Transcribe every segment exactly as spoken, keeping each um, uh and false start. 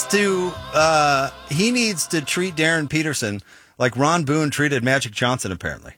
to uh, he needs to treat Darren Peterson like Ron Boone treated Magic Johnson, apparently.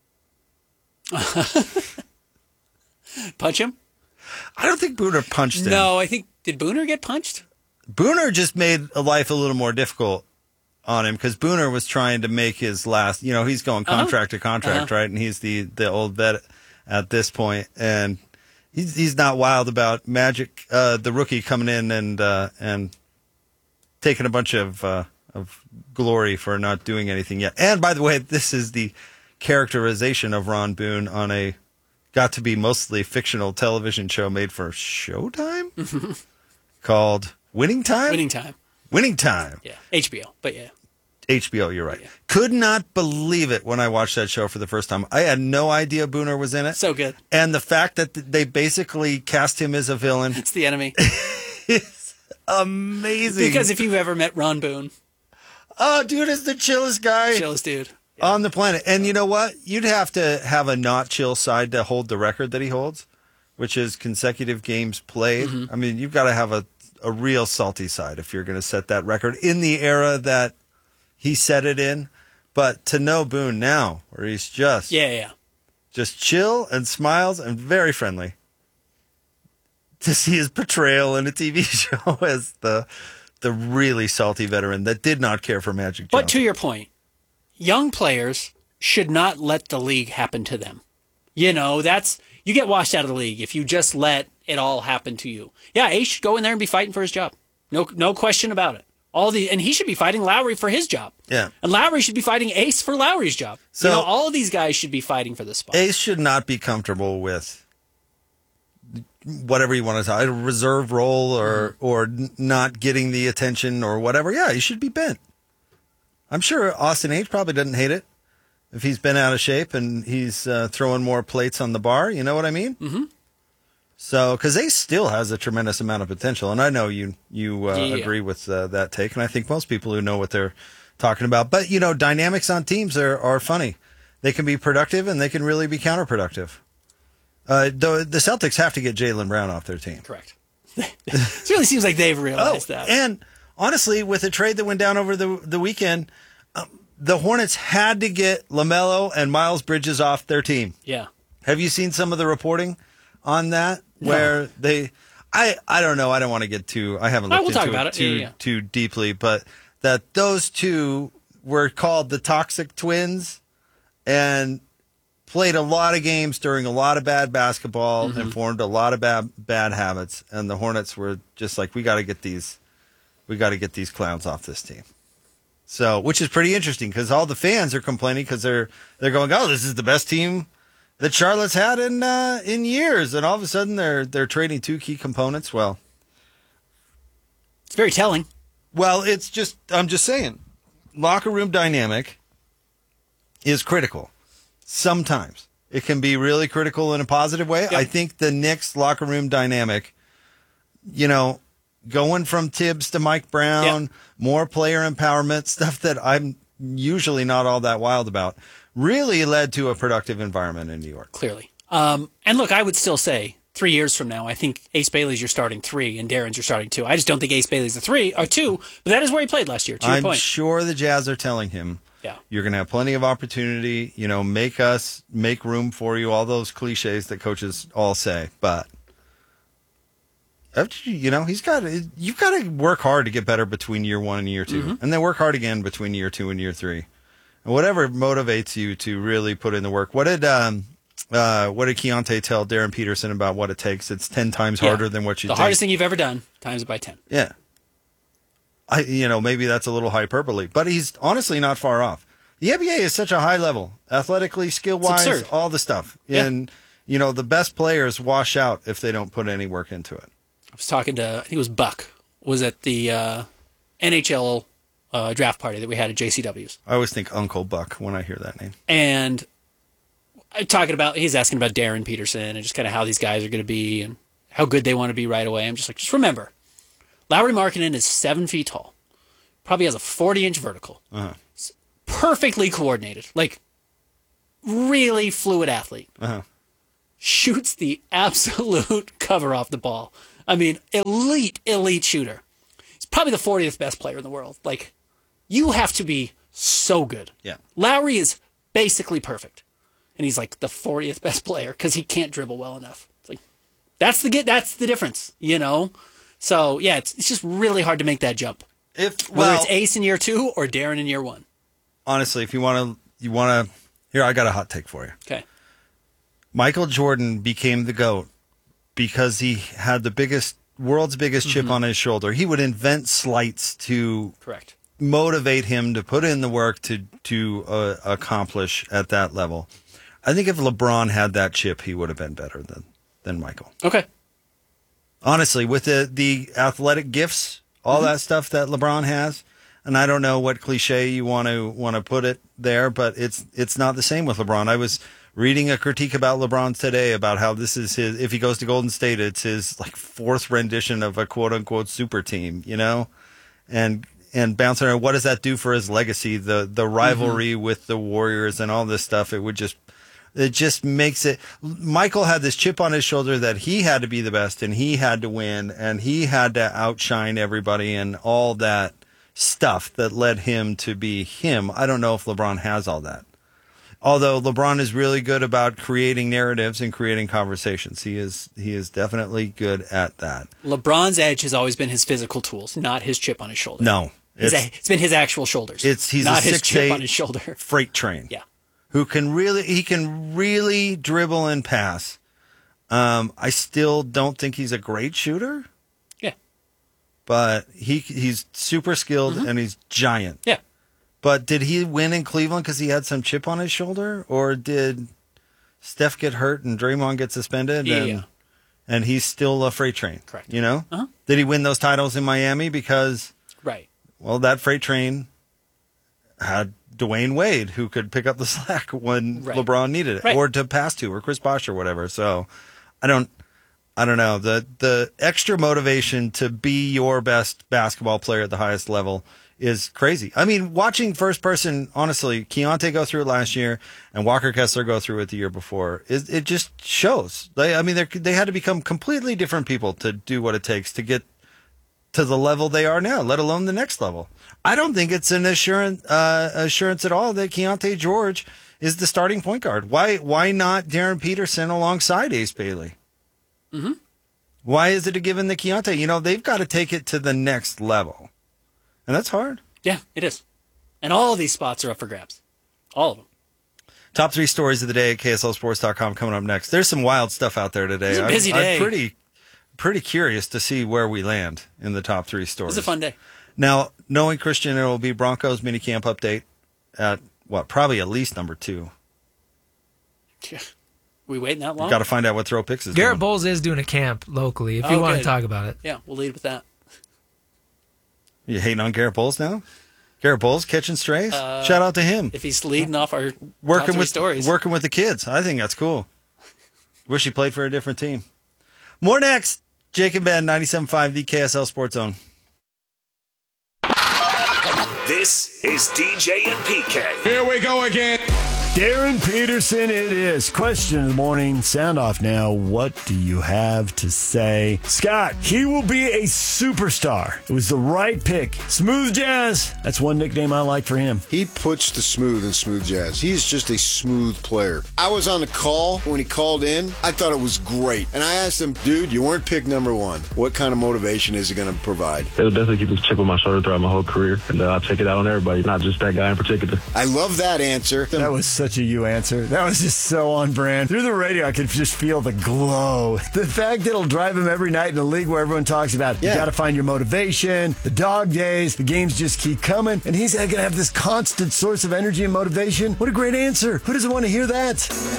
Punch him? I don't think Booner punched him. No, I think, did Booner get punched? Booner just made life a little more difficult on him because Booner was trying to make his last, you know, he's going contract uh-huh. to contract, uh-huh. right? And he's the, the old vet at this point, and he's he's not wild about Magic, uh, the rookie, coming in and uh, and taking a bunch of uh, of glory for not doing anything yet. And by the way, this is the characterization of Ron Boone on a got to be mostly fictional television show made for Showtime called Winning Time? Winning Time. Winning Time. Yeah, H B O, but yeah. H B O, you're right. Yeah. Could not believe it when I watched that show for the first time. I had no idea Booner was in it. So good. And the fact that they basically cast him as a villain. It's the enemy. It's amazing. Because if you've ever met Ron Boone. Oh, dude is the chillest guy. Chillest dude. Yeah. On the planet. And you know what? You'd have to have a not chill side to hold the record that he holds, which is consecutive games played. Mm-hmm. I mean, you've got to have a, a real salty side if you're going to set that record in the era that he set it in. But to know Boone now, where he's just, yeah, yeah. just chill and smiles and very friendly. To see his portrayal in a T V show as the the really salty veteran that did not care for Magic Johnson. But to your point, young players should not let the league happen to them. You know, that's you get washed out of the league if you just let it all happen to you. Yeah, Ace should go in there and be fighting for his job. No, no question about it. All the and he should be fighting Lowry for his job. Yeah, and Lowry should be fighting Ace for Lowry's job. So you know, all of these guys should be fighting for this spot. Ace should not be comfortable with whatever you want to say, a reserve role or mm-hmm. or not getting the attention or whatever. Yeah, he should be bent. I'm sure Austin H probably doesn't hate it if he's been out of shape and he's uh, throwing more plates on the bar. You know what I mean? Mm-hmm. So, because Ace still has a tremendous amount of potential, and I know you you uh, yeah. agree with uh, that take, and I think most people who know what they're talking about. But, you know, dynamics on teams are, are funny. They can be productive, and they can really be counterproductive. Uh, the, the Celtics have to get Jaylen Brown off their team. Correct. It really seems like they've realized oh, that. And, honestly, with the trade that went down over the, the weekend, um, the Hornets had to get LaMelo and Miles Bridges off their team. Yeah. Have you seen some of the reporting on that? Where no. they, I, I don't know. I don't want to get too. I haven't looked we'll into talk it, about it. Too, yeah, yeah. too deeply, but that those two were called the Toxic Twins, and played a lot of games during a lot of bad basketball mm-hmm. and formed a lot of bad bad habits. And the Hornets were just like, we got to get these, we got to get these clowns off this team. So, which is pretty interesting because all the fans are complaining because they're they're going, oh, this is the best team that Charlotte's had in uh, in years, and all of a sudden they're they're trading two key components. Well, it's very telling. Well, it's just I'm just saying, locker room dynamic is critical. Sometimes it can be really critical in a positive way. Yep. I think the Knicks locker room dynamic, you know, going from Tibbs to Mike Brown, yep. more player empowerment, stuff that I'm usually not all that wild about, really led to a productive environment in New York. Clearly. Um, and look, I would still say three years from now, I think Ace Bailey's your starting three and Darren's your starting two. I just don't think Ace Bailey's a three or two, but that is where he played last year, to your I'm point. sure the Jazz are telling him, yeah. you're going to have plenty of opportunity, you know, make us, make room for you, all those cliches that coaches all say. But, you know, he's got you've got to work hard to get better between year one and year two. Mm-hmm. And then work hard again between year two and year three. And whatever motivates you to really put in the work. What did um, uh, what did Keontae tell Darren Peterson about what it takes? It's ten times harder yeah. than what you The think. hardest thing you've ever done, times it by ten. Yeah. I, you know, maybe that's a little hyperbole, but he's honestly not far off. The N B A is such a high level, athletically, skill-wise, all the stuff. Yeah. And, you know, the best players wash out if they don't put any work into it. I was talking to, I think it was Buck, was at the uh, N H L uh, draft party that we had at J C W's. I always think Uncle Buck when I hear that name. And talking about, he's asking about Darren Peterson and just kind of how these guys are going to be and how good they want to be right away. I'm just like, just remember, Lauri Markkanen is seven feet tall, probably has a forty-inch vertical, uh-huh. perfectly coordinated, like really fluid athlete, uh-huh. shoots the absolute cover off the ball. I mean, elite, elite shooter. He's probably the fortieth best player in the world. Like, you have to be so good. Yeah. Lowry is basically perfect. And he's like the fortieth best player because he can't dribble well enough. It's like, that's the get. That's the difference, you know? So, yeah, it's, it's just really hard to make that jump. If well, Whether it's Ace in year two or Darren in year one. Honestly, if you want to, you want to, here, I got a hot take for you. Okay. Michael Jordan became the GOAT because he had the biggest, world's biggest chip mm-hmm. on his shoulder. He would invent slights to correct motivate him to put in the work to to uh, accomplish at that level. I think if LeBron had that chip, he would have been better than than Michael. Okay. Honestly, with the the athletic gifts, all mm-hmm. that stuff that LeBron has, and I don't know what cliche you want to want to put it there, but it's it's not the same with LeBron. I was reading a critique about LeBron today about how this is his, if he goes to Golden State, it's his like fourth rendition of a quote unquote super team, you know, and and bouncing around. What does that do for his legacy? The the rivalry mm-hmm. with the Warriors and all this stuff. It would just. It just makes it. Michael had this chip on his shoulder that he had to be the best and he had to win and he had to outshine everybody and all that stuff that led him to be him. I don't know if LeBron has all that. Although LeBron is really good about creating narratives and creating conversations. He is he is definitely good at that. LeBron's edge has always been his physical tools, not his chip on his shoulder. No. It's, a, it's been his actual shoulders. It's he's not a his six, chip eight on his shoulder. Freight train. Yeah. Who can really, he can really dribble and pass. Um, I still don't think he's a great shooter. Yeah. But he he's super skilled mm-hmm. and he's giant. Yeah. But did he win in Cleveland because he had some chip on his shoulder? Or did Steph get hurt and Draymond get suspended? Yeah. And, yeah. and he's still a freight train. Correct. You know? Uh-huh. Did he win those titles in Miami because, right. well, that freight train had Dwayne Wade, who could pick up the slack when right. LeBron needed it, right. or to pass to, or Chris Bosh or whatever. So, I don't, I don't know. The the extra motivation to be your best basketball player at the highest level is crazy. I mean, watching first person, honestly, Keontae go through it last year and Walker Kessler go through it the year before. It, it just shows. They, I mean, they they had to become completely different people to do what it takes to get to the level they are now, let alone the next level. I don't think it's an assurance uh, assurance at all that Keontae George is the starting point guard. Why why not Darren Peterson alongside Ace Bailey? Mm-hmm. Why is it a given that Keontae? You know, they've got to take it to the next level. And that's hard. Yeah, it is. And all of these spots are up for grabs. All of them. Top three stories of the day at K S L sports dot com coming up next. There's some wild stuff out there today. It's a busy I'm, day. I'm pretty, pretty curious to see where we land in the top three stories. It's a fun day. Now, knowing Christian, it will be Broncos minicamp update at, what, probably at least number two. Yeah. We waiting that long? Got to find out what Throw Picks is Garrett doing. Bowles is doing a camp locally, if oh, you want good. to talk about it. Yeah, we'll lead with that. You hating on Garrett Bowles now? Garrett Bowles catching strays? Uh, Shout out to him. If he's leading off our working top three with stories. Working with the kids. I think that's cool. Wish he played for a different team. More next. Jake and Ben, ninety-seven point five, the K S L Sports Zone. This is D J and P K. Here we go again. Darren Peterson, it is. Question of the morning. Sound off now. What do you have to say? Scott, he will be a superstar. It was the right pick. Smooth Jazz. That's one nickname I like for him. He puts the smooth in Smooth Jazz. He's just a smooth player. I was on the call when he called in. I thought it was great. And I asked him, dude, you weren't pick number one. What kind of motivation is it going to provide? It'll definitely keep this chip on my shoulder throughout my whole career. And uh, I'll take it out on everybody, not just that guy in particular. I love that answer. That was such a you answer. That was just so on brand. Through the radio, I could just feel the glow. The fact that it'll drive him every night in a league where everyone talks about yeah. you got to find your motivation, the dog days, the games just keep coming, and he's going to have this constant source of energy and motivation. What a great answer. Who doesn't want to hear that?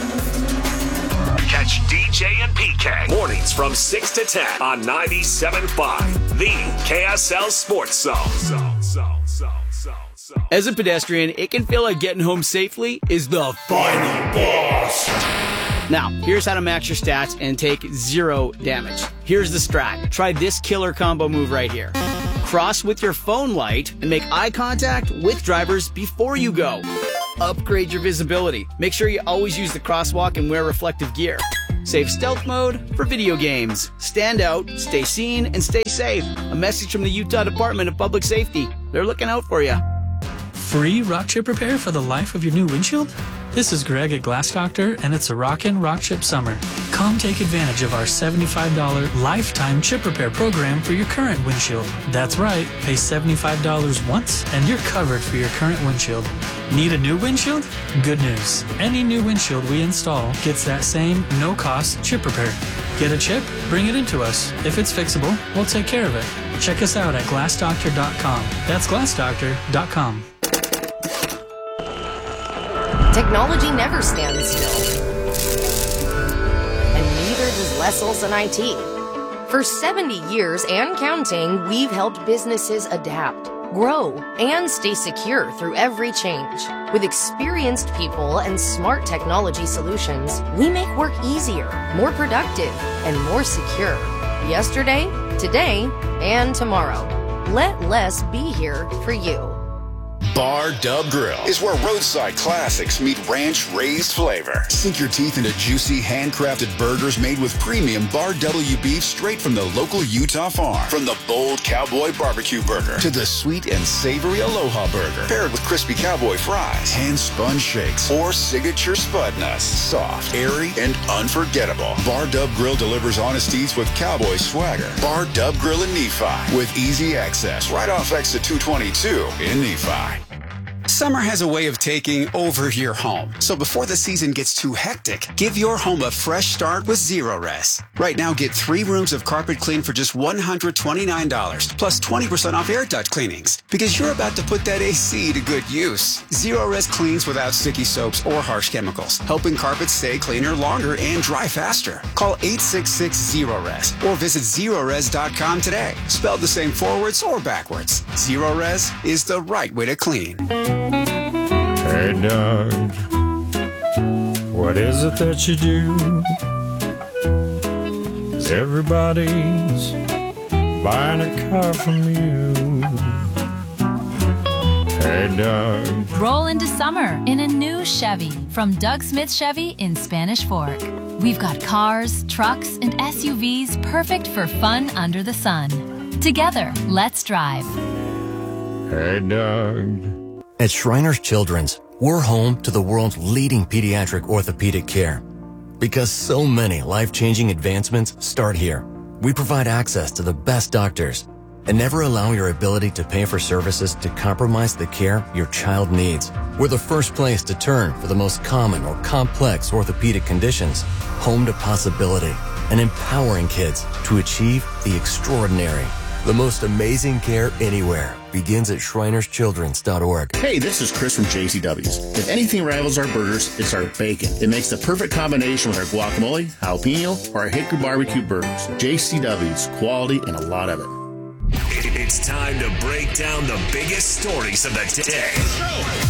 Catch D J and P K mornings from six to ten on ninety-seven point five, the K S L Sports Zone. Zone, zone, zone, zone, zone. As a pedestrian, it can feel like getting home safely is the final boss. Now, here's how to max your stats and take zero damage. Here's the strat. Try this killer combo move right here. Cross with your phone light and make eye contact with drivers before you go. Upgrade your visibility. Make sure you always use the crosswalk and wear reflective gear. Save stealth mode for video games. Stand out, stay seen, and stay safe. A message from the Utah Department of Public Safety. They're looking out for you. Free rock chip repair for the life of your new windshield? This is Greg at Glass Doctor, and it's a rockin' rock chip summer. Come take advantage of our seventy-five dollars lifetime chip repair program for your current windshield. That's right, pay seventy-five dollars once, and you're covered for your current windshield. Need a new windshield? Good news. Any new windshield we install gets that same no-cost chip repair. Get a chip? Bring it into us. If it's fixable, we'll take care of it. Check us out at glass doctor dot com. That's glass doctor dot com. Technology never stands still. And neither does Les Olson I T. For seventy years and counting, we've helped businesses adapt, grow, and stay secure through every change. With experienced people and smart technology solutions, we make work easier, more productive, and more secure. Yesterday, today, and tomorrow. Let Les be here for you. Bar Dub Grill is where roadside classics meet ranch-raised flavor. Sink your teeth into juicy, handcrafted burgers made with premium Bar W beef straight from the local Utah farm. From the bold cowboy barbecue burger to the sweet and savory Aloha burger, paired with crispy cowboy fries, hand-spun shakes, or signature spud nuts. Soft, airy, and unforgettable. Bar Dub Grill delivers honest eats with cowboy swagger. Bar Dub Grill in Nephi with easy access right off exit two twenty-two in Nephi. Summer has a way of taking over your home. So before the season gets too hectic, give your home a fresh start with Zerorez. Right now, get three rooms of carpet clean for just one hundred twenty-nine dollars, plus twenty percent off air duct cleanings. Because you're about to put that A C to good use. Zerorez cleans without sticky soaps or harsh chemicals, helping carpets stay cleaner longer and dry faster. Call eight six six Zerorez or visit Zerorez dot com today. Spelled the same forwards or backwards. Zerorez is the right way to clean. Hey, Doug, what is it that you do? 'Cause everybody's buying a car from you. Hey, Doug. Roll into summer in a new Chevy from Doug Smith Chevy in Spanish Fork. We've got cars, trucks, and S U Vs perfect for fun under the sun. Together, let's drive. Hey, Doug. At Shriners Children's, we're home to the world's leading pediatric orthopedic care. Because so many life-changing advancements start here, we provide access to the best doctors and never allow your ability to pay for services to compromise the care your child needs. We're the first place to turn for the most common or complex orthopedic conditions, home to possibility, and empowering kids to achieve the extraordinary. The most amazing care anywhere begins at shriners children's dot org. Hey, this is Chris from J C W's. If anything rivals our burgers, it's our bacon. It makes the perfect combination with our guacamole, jalapeno, or our hickory barbecue burgers. J C W's, quality and a lot of it. It's time to break down the biggest stories of the day.